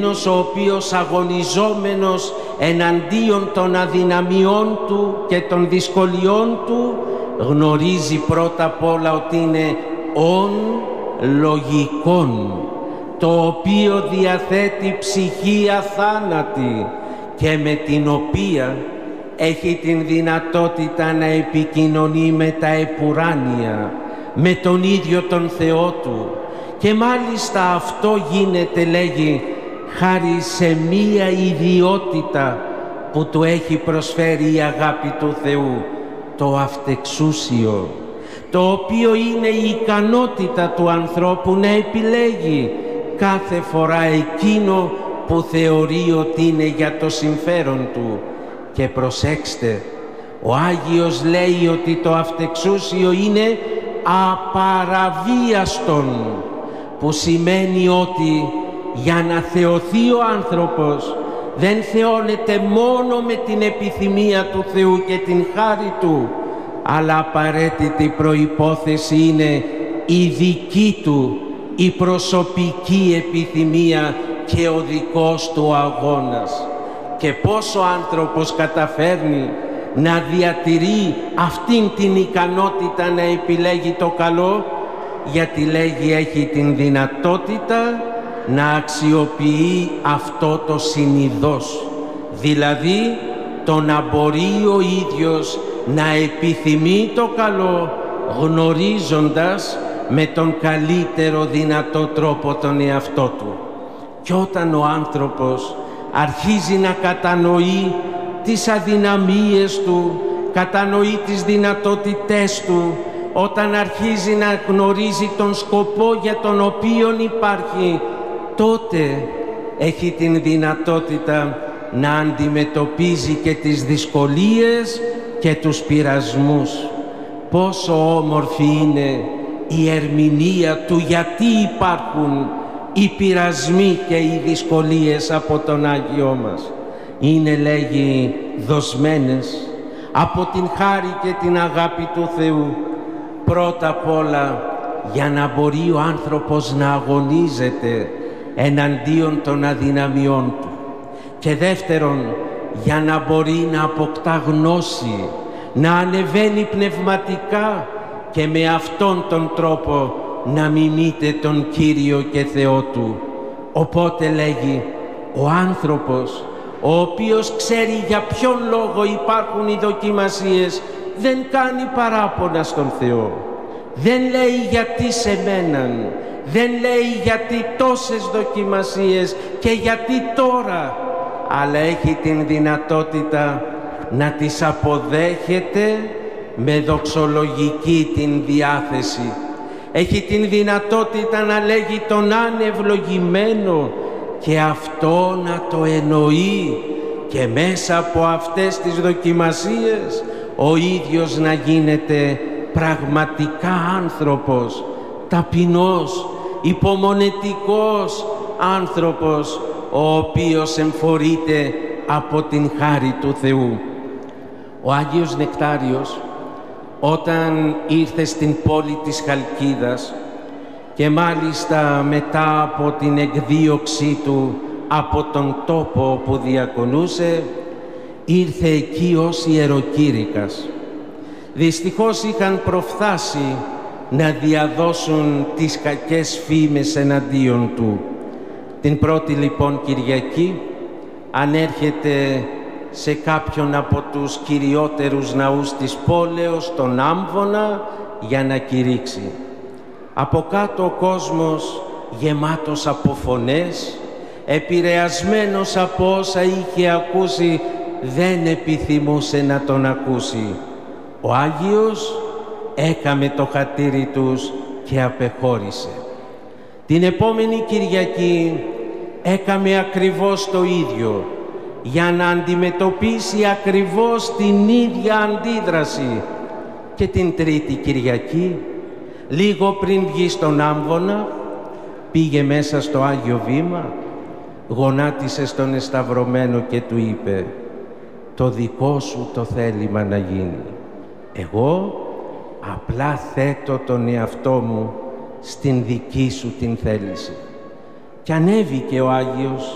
ο οποίος αγωνιζόμενος εναντίον των αδυναμιών του και των δυσκολιών του γνωρίζει πρώτα απ' όλα ότι είναι ον λογικόν, το οποίο διαθέτει ψυχή αθάνατη και με την οποία έχει την δυνατότητα να επικοινωνεί με τα επουράνια, με τον ίδιο τον Θεό του, και μάλιστα αυτό γίνεται, λέγει, χάρη σε μία ιδιότητα που του έχει προσφέρει η αγάπη του Θεού, το αυτεξούσιο, το οποίο είναι η ικανότητα του ανθρώπου να επιλέγει κάθε φορά εκείνο που θεωρεί ότι είναι για το συμφέρον του. Και προσέξτε, ο Άγιος λέει ότι το αυτεξούσιο είναι απαραβίαστον, που σημαίνει ότι για να θεωθεί ο άνθρωπος δεν θεώνεται μόνο με την επιθυμία του Θεού και την χάρη του, αλλά απαραίτητη προϋπόθεση είναι η δική του, η προσωπική επιθυμία και ο δικός του αγώνας. Και πώς ο άνθρωπος καταφέρνει να διατηρεί αυτήν την ικανότητα να επιλέγει το καλό? Γιατί, λέγει, έχει την δυνατότητα να αξιοποιεί αυτό το συνειδώς, δηλαδή το να μπορεί ο ίδιος να επιθυμεί το καλό, γνωρίζοντας με τον καλύτερο δυνατό τρόπο τον εαυτό του. Και όταν ο άνθρωπος αρχίζει να κατανοεί τις αδυναμίες του, κατανοεί τις δυνατότητές του, όταν αρχίζει να γνωρίζει τον σκοπό για τον οποίον υπάρχει, τότε έχει την δυνατότητα να αντιμετωπίζει και τις δυσκολίες και τους πειρασμούς. Πόσο όμορφη είναι η ερμηνεία του γιατί υπάρχουν οι πειρασμοί και οι δυσκολίες από τον Άγιό μας. Είναι, λέγει, δοσμένες από την χάρη και την αγάπη του Θεού, πρώτα απ' όλα για να μπορεί ο άνθρωπος να αγωνίζεται εναντίον των αδυναμιών του, και δεύτερον για να μπορεί να αποκτά γνώση, να ανεβαίνει πνευματικά και με αυτόν τον τρόπο να μιμείται τον Κύριο και Θεό του. Οπότε, λέγει, ο άνθρωπος ο οποίος ξέρει για ποιον λόγο υπάρχουν οι δοκιμασίες δεν κάνει παράπονα στον Θεό. Δεν λέει γιατί σε μέναν, δεν λέει γιατί τόσες δοκιμασίες και γιατί τώρα, αλλά έχει την δυνατότητα να τις αποδέχεται με δοξολογική την διάθεση. Έχει την δυνατότητα να λέγει τον ανευλογημένο και αυτό να το εννοεί, και μέσα από αυτές τις δοκιμασίες ο ίδιος να γίνεται πραγματικά άνθρωπος, ταπεινός, υπομονετικός άνθρωπος, ο οποίος εμφορείται από την χάρη του Θεού. Ο Άγιος Νεκτάριος, όταν ήρθε στην πόλη της Χαλκίδας και μάλιστα μετά από την εκδίωξή του από τον τόπο που διακονούσε, ήρθε εκεί ως ιεροκήρυκας. Δυστυχώς είχαν προφθάσει να διαδώσουν τις κακές φήμες εναντίον του. Την πρώτη λοιπόν Κυριακή ανέρχεται σε κάποιον από τους κυριότερους ναούς της πόλεως, τον Άμβονα, για να κηρύξει. Από κάτω ο κόσμος γεμάτος από φωνές, επηρεασμένος από όσα είχε ακούσει, δεν επιθυμούσε να τον ακούσει. Ο Άγιος έκαμε το χατήρι τους και απεχώρησε. Την επόμενη Κυριακή έκαμε ακριβώς το ίδιο, για να αντιμετωπίσει ακριβώς την ίδια αντίδραση. Και την τρίτη Κυριακή, λίγο πριν βγει στον Άμβονα, πήγε μέσα στο Άγιο Βήμα, γονάτισε στον εσταυρωμένο και του είπε: «Το δικό σου το θέλημα να γίνει. Εγώ απλά θέτω τον εαυτό μου στην δική σου την θέληση». Και ανέβηκε ο Άγιος